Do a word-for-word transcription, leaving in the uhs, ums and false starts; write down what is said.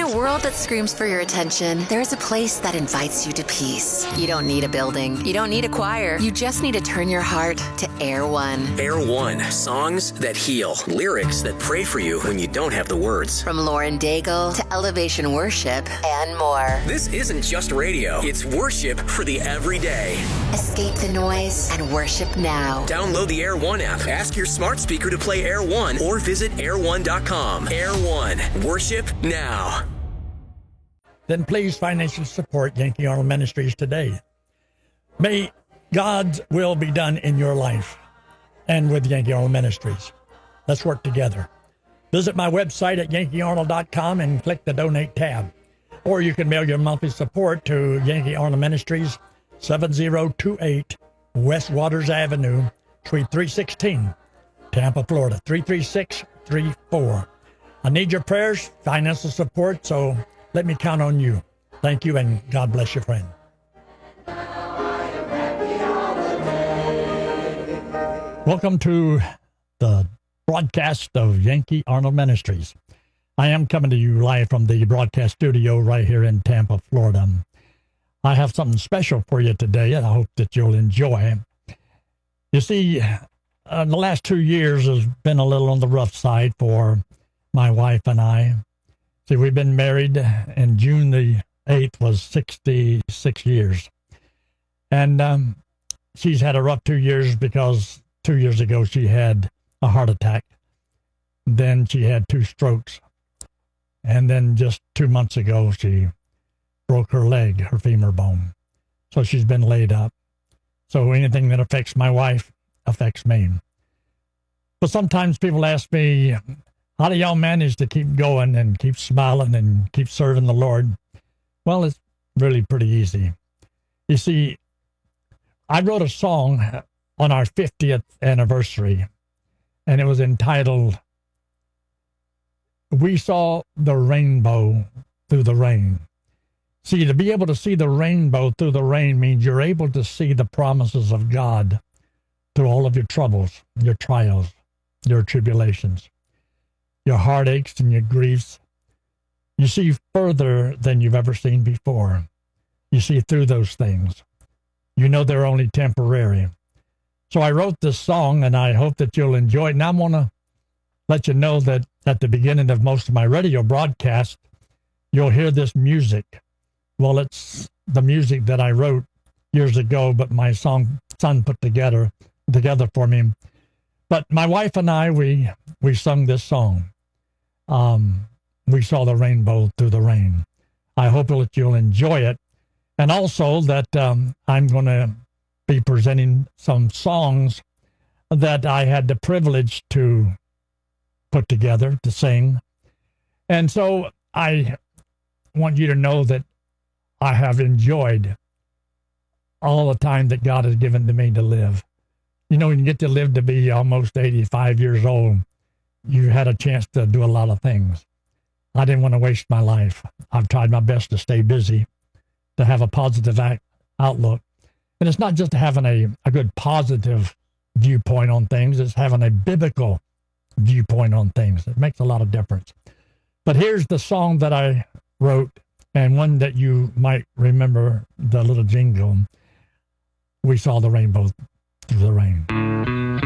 a world that screams for your attention, there's a place that invites you to peace. You don't need a building. You don't need a choir. You just need to turn your heart to Air One. Air One. Songs that heal. Lyrics that pray for you when you don't have the words. From Lauren Daigle to Elevation Worship and more. This isn't just radio. It's worship for the everyday. Escape the noise and worship now. Download the Air One app. Ask your smart speaker to play Air One or visit air one dot com. Air One. Worship now. Then please financially support Yankee Arnold Ministries today. May God's will be done in your life and with Yankee Arnold Ministries. Let's work together. Visit my website at yankee arnold dot com and click the Donate tab. Or you can mail your monthly support to Yankee Arnold Ministries, seven oh two eight West Waters Avenue, Suite three sixteen, Tampa, Florida, three three six three four. I need your prayers, financial support, so let me count on you. Thank you, and God bless you, friend. Welcome to the broadcast of Yankee Arnold Ministries. I am coming to you live from the broadcast studio right here in Tampa, Florida. I have something special for you today, and I hope that you'll enjoy. You see, uh, the last two years has been a little on the rough side for my wife and I. See, we've been married, and June the eighth was sixty-six years. And um, she's had a rough two years because two years ago she had a heart attack. Then she had two strokes. And then just two months ago, she broke her leg, her femur bone. So she's been laid up. So anything that affects my wife affects me. But sometimes people ask me, how do y'all manage to keep going and keep smiling and keep serving the Lord? Well, it's really pretty easy. You see, I wrote a song on our fiftieth anniversary, and it was entitled, We Saw the Rainbow Through the Rain. See, to be able to see the rainbow through the rain means you're able to see the promises of God through all of your troubles, your trials, your tribulations, your heartaches and your griefs. You see further than you've ever seen before. You see through those things. You know they're only temporary. So I wrote this song, and I hope that you'll enjoy it. And I want to let you know that at the beginning of most of my radio broadcasts, you'll hear this music. Well, it's the music that I wrote years ago, but my song son put together together for me. But my wife and I, we we sung this song. Um, we saw the rainbow through the rain. I hope that you'll enjoy it. And also that um, I'm going to be presenting some songs that I had the privilege to put together, to sing. And so I want you to know that I have enjoyed all the time that God has given to me to live. You know, when you get to live to be almost eighty-five years old, you had a chance to do a lot of things. I didn't want to waste my life. I've tried my best to stay busy, to have a positive act, outlook. And it's not just having a, a good positive viewpoint on things, it's having a biblical viewpoint on things. It makes a lot of difference. But here's the song that I wrote, and one that you might remember, the little jingle, We Saw the Rainbow Through the Rain.